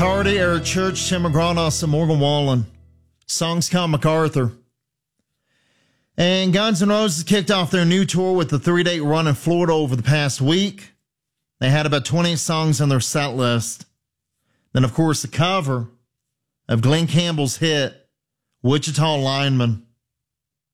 Hardy, Eric Church, Tim McGraw, and Morgan Wallen. Songs called MacArthur. And Guns N' Roses kicked off their new tour with the 3-date run in Florida over the past week. They had about 28 songs on their set list. Then, of course, the cover of Glenn Campbell's hit, Wichita Lineman.